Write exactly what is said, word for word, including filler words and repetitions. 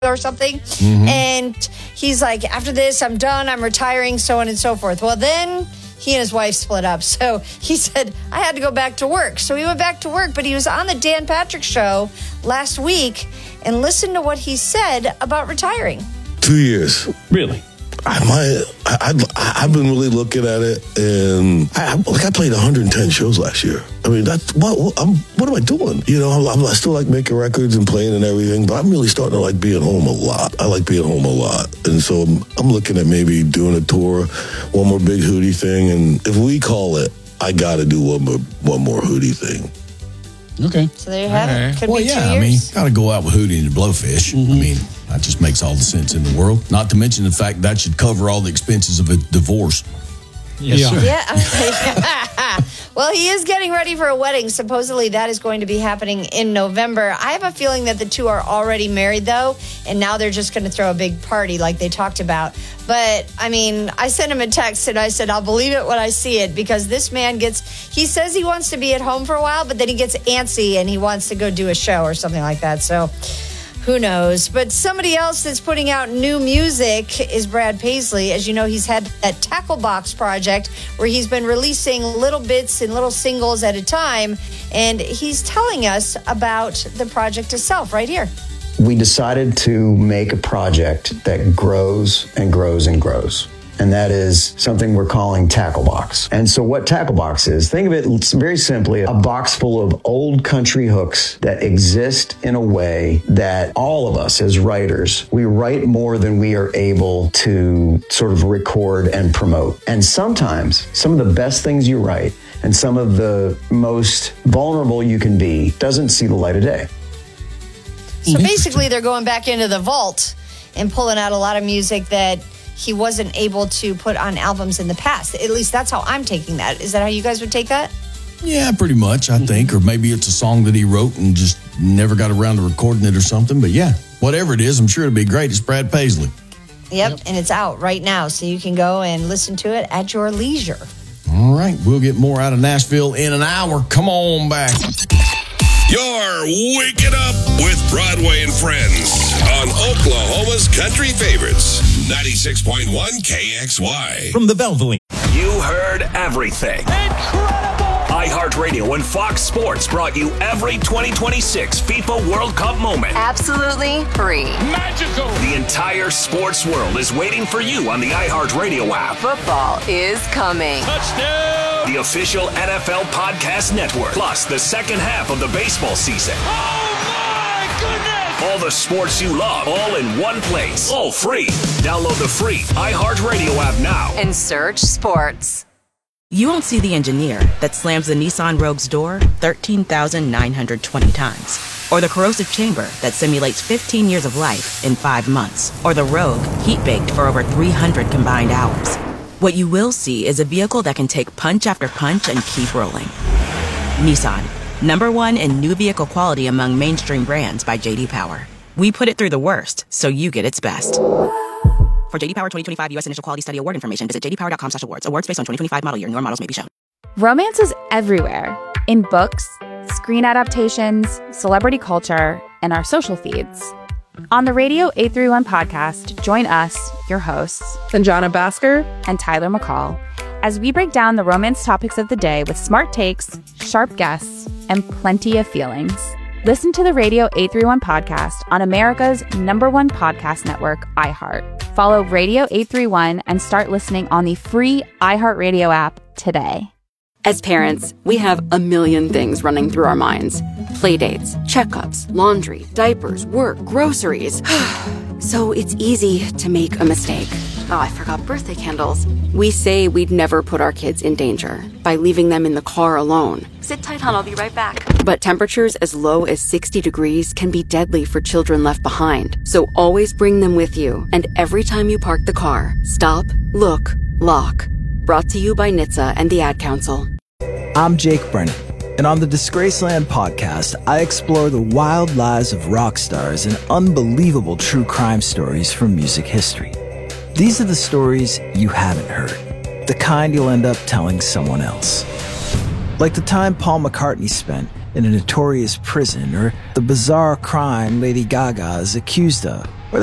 or something. Mm-hmm. And he's like, after this, I'm done. I'm retiring, so on and so forth. Well, then he and his wife split up. So he said, I had to go back to work. So he went back to work, but he was on the Dan Patrick Show last week and listen to what he said about retiring. Two years. Really? I might. I, I, I've been really looking at it, and I, like I played one hundred ten shows last year. I mean, that's what, what I'm. What am I doing? You know, I'm, I still like making records and playing and everything, but I'm really starting to like being home a lot. I like being home a lot, and so I'm, I'm looking at maybe doing a tour, one more big Hootie thing, and if we call it, I got to do one more one more Hootie thing. Okay. So there you have right. it. Could well, be yeah, two I mean, years. got to go out with Hootie and the Blowfish. Mm-hmm. I mean, that just makes all the sense in the world. Not to mention the fact that should cover all the expenses of a divorce. Yes, yeah. sir. Yeah. Well, he is getting ready for a wedding. Supposedly that is going to be happening in November. I have a feeling that the two are already married, though, and now they're just going to throw a big party like they talked about. But, I mean, I sent him a text and I said, I'll believe it when I see it, because this man gets, he says he wants to be at home for a while, but then he gets antsy and he wants to go do a show or something like that. So who knows? But somebody else that's putting out new music is Brad Paisley. As you know, he's had that Tackle Box project where he's been releasing little bits and little singles at a time. And he's telling us about the project itself right here. We decided to make a project that grows and grows and grows. And that is something we're calling Tackle Box. And so what Tackle Box is, think of it very simply, a box full of old country hooks that exist in a way that all of us as writers, we write more than we are able to sort of record and promote. And sometimes some of the best things you write and some of the most vulnerable you can be doesn't see the light of day. So basically they're going back into the vault and pulling out a lot of music that he wasn't able to put on albums in the past. At least that's how I'm taking that. Is that how you guys would take that? Yeah, pretty much, I think. Or maybe it's a song that he wrote and just never got around to recording it or something. But yeah, whatever it is, I'm sure it'll be great. It's Brad Paisley. Yep, yep. And it's out right now, so you can go and listen to it at your leisure. All right, we'll get more out of Nashville in an hour. Come on back. You're waking up with Broadway and Friends on Oklahoma's Country Favorites, ninety-six point one K X Y. From the Valvoline. You heard everything. Incredible! iHeartRadio and Fox Sports brought you every twenty twenty-six FIFA World Cup moment. Absolutely free. Magical! The entire sports world is waiting for you on the iHeartRadio app. Football is coming. Touchdown! The official N F L Podcast Network. Plus the second half of the baseball season. Oh my goodness! All the sports you love, all in one place. All free. Download the free iHeartRadio app now. And search sports. You won't see the engineer that slams the Nissan Rogue's door thirteen thousand nine hundred twenty times. Or the corrosive chamber that simulates fifteen years of life in five months. Or the Rogue heat-baked for over three hundred combined hours. What you will see is a vehicle that can take punch after punch and keep rolling. Nissan, number one in new vehicle quality among mainstream brands by J D Power. We put it through the worst, so you get its best. For J D Power twenty twenty-five U S Initial Quality Study Award information, visit j d power dot com slash awards. Awards based on twenty twenty-five model year. Newer models may be shown. Romance is everywhere. In books, screen adaptations, celebrity culture, and our social feeds. On the Radio eight thirty-one podcast, join us, your hosts, Sanjana Bhaskar and Tyler McCall, as we break down the romance topics of the day with smart takes, sharp guests, and plenty of feelings. Listen to the Radio eight thirty-one podcast on America's number one podcast network, iHeart. Follow Radio eight thirty-one and start listening on the free iHeartRadio app today. As parents, we have a million things running through our minds. Playdates, checkups, laundry, diapers, work, groceries. So it's easy to make a mistake. Oh, I forgot birthday candles. We say we'd never put our kids in danger by leaving them in the car alone. Sit tight, hon. I'll be right back. But temperatures as low as sixty degrees can be deadly for children left behind. So always bring them with you. And every time you park the car, stop, look, lock. Brought to you by N H T S A and the Ad Council. I'm Jake Brennan, and on the Disgraceland podcast, I explore the wild lives of rock stars and unbelievable true crime stories from music history. These are the stories you haven't heard, the kind you'll end up telling someone else. Like the time Paul McCartney spent in a notorious prison, or the bizarre crime Lady Gaga is accused of.